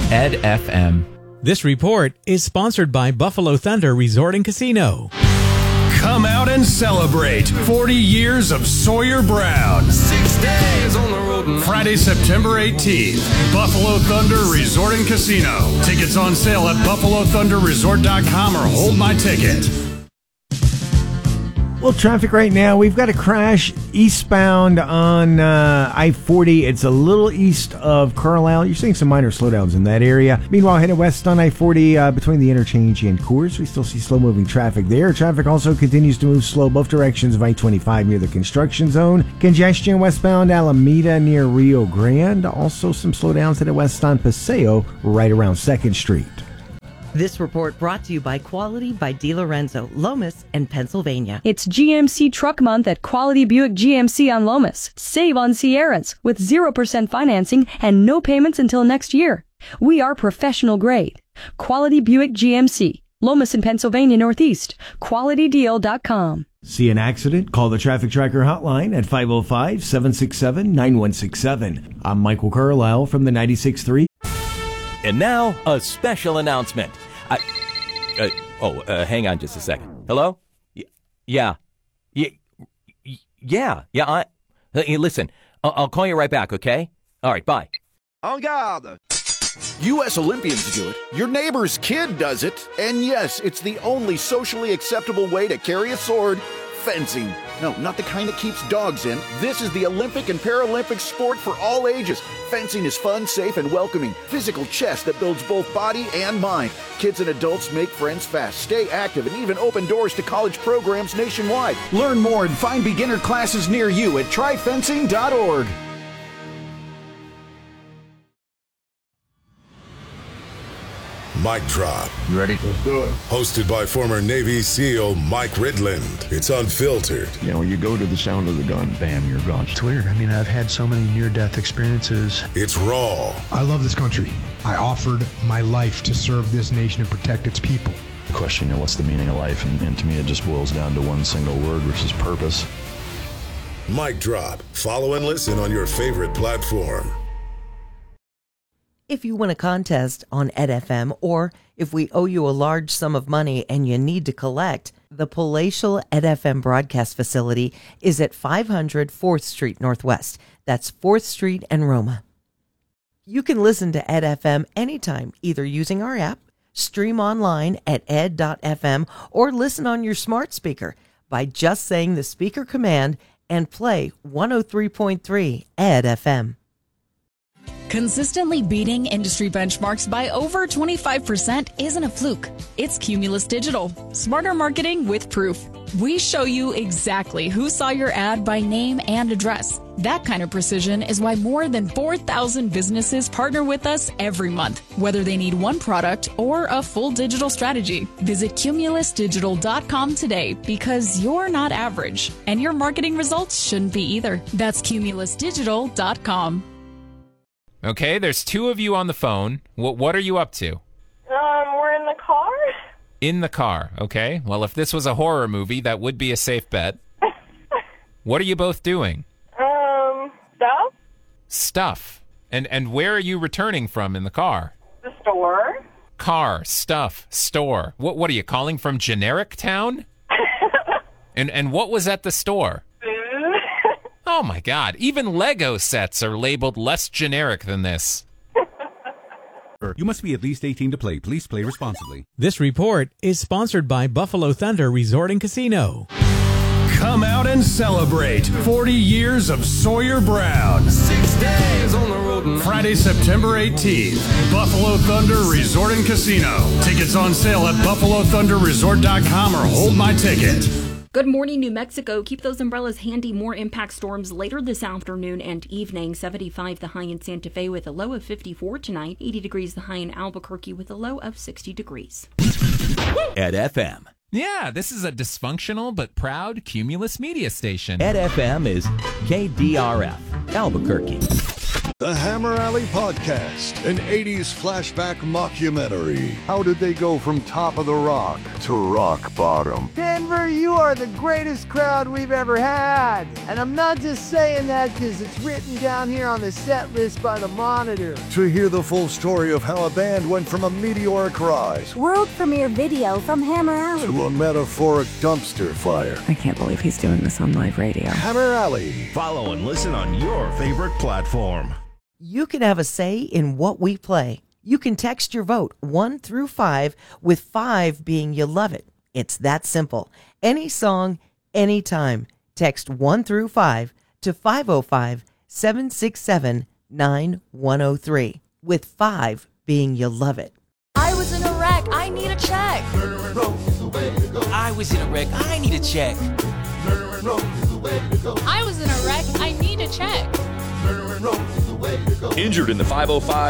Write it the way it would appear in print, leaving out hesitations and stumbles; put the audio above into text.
Ed FM. This report is sponsored by Buffalo Thunder Resort and Casino. Come out and celebrate 40 years of Sawyer Brown. 6 days on the road. Friday, September 18th, Buffalo Thunder Resort and Casino. Tickets on sale at buffalothunderresort.com or hold my ticket. Well, traffic right now, we've got a crash eastbound on I-40. It's a little east of Carlisle. You're seeing some minor slowdowns in that area. Meanwhile, headed west on I-40 between the interchange and Coors, we still see slow-moving traffic there. Traffic also continues to move slow both directions of I-25 near the construction zone. Congestion westbound Alameda near Rio Grande. Also some slowdowns headed west on Paseo right around 2nd Street. This report brought to you by Quality by DeLorenzo, Lomas, and Pennsylvania. It's GMC Truck Month at Quality Buick GMC on Lomas. Save on Sierras with 0% financing and no payments until next year. We are professional grade. Quality Buick GMC, Lomas in Pennsylvania Northeast. QualityDeal.com. See an accident? Call the Traffic Tracker hotline at 505-767-9167. I'm Michael Carlisle from the 96.3. And now, a special announcement. Hang on just a second. Hello? Yeah. Listen, I'll call you right back, okay? All right, bye. En garde! U.S. Olympians do it, your neighbor's kid does it, and yes, it's the only socially acceptable way to carry a sword, fencing. No, not the kind that keeps dogs in. This is the Olympic and Paralympic sport for all ages. Fencing is fun, safe, and welcoming. Physical chess that builds both body and mind. Kids and adults make friends fast, stay active, and even open doors to college programs nationwide. Learn more and find beginner classes near you at tryfencing.org. Mic Drop. You ready? Let's do it. Hosted by former Navy SEAL Mike Ridland. It's unfiltered. You know, you go to the sound of the gun, bam, you're gone. It's weird. I mean, I've had so many near-death experiences. It's raw. I love this country. I offered my life to serve this nation and protect its people. The question, you know, what's the meaning of life? And to me, it just boils down to one single word, which is purpose. Mic Drop. Follow and listen on your favorite platform. If you win a contest on Ed FM, or if we owe you a large sum of money and you need to collect, the Palatial Ed FM broadcast facility is at 500 4th Street Northwest. That's 4th Street and Roma. You can listen to Ed FM anytime, either using our app, stream online at ed.fm, or listen on your smart speaker by just saying the speaker command and play 103.3 Ed FM. Consistently beating industry benchmarks by over 25% isn't a fluke. It's Cumulus Digital. Smarter marketing with proof. We show you exactly who saw your ad by name and address. That kind of precision is why more than 4,000 businesses partner with us every month, whether they need one product or a full digital strategy. Visit cumulusdigital.com today, because you're not average, and your marketing results shouldn't be either. That's cumulusdigital.com. Okay, there's two of you on the phone. What are you up to? We're in the car. In the car, okay. Well, if this was a horror movie, that would be a safe bet. What are you both doing? Stuff. Stuff. And where are you returning from in the car? The store. Car, stuff, store. What are you calling from generic town? And what was at the store? Oh my God, even Lego sets are labeled less generic than this. You must be at least 18 to play. Please play responsibly. This report is sponsored by Buffalo Thunder Resort and Casino. Come out and celebrate 40 years of Sawyer Brown. 6 days on the road. Friday, September 18th, Buffalo Thunder Resort and Casino. Tickets on sale at buffalothunderresort.com or hold my ticket. Good morning, New Mexico. Keep those umbrellas handy. More impact storms later this afternoon and evening. 75 the high in Santa Fe with a low of 54 tonight. 80 degrees the high in Albuquerque with a low of 60 degrees. Ed FM. Yeah, this is a dysfunctional but proud Cumulus media station. Ed FM is KDRF, Albuquerque. The Hammer Alley Podcast, an 80s flashback mockumentary. How did they go from top of the rock to rock bottom? Denver, you are the greatest crowd we've ever had. And I'm not just saying that because it's written down here on the set list by the Monitor. To hear the full story of how a band went from a meteoric rise world premiere video from Hammer Alley to a metaphoric dumpster fire. I can't believe he's doing this on live radio. Hammer Alley. Follow and listen on your favorite platform. You can have a say in what we play. You can text your vote 1 through 5, with 5 being you love it. It's that simple. Any song, anytime. Text 1 through 5 to 505-767-9103, with 5 being you love it. I was in a wreck. I need a check. I was in a wreck. I need a check. I was in a wreck. I need a check. Injured in the 505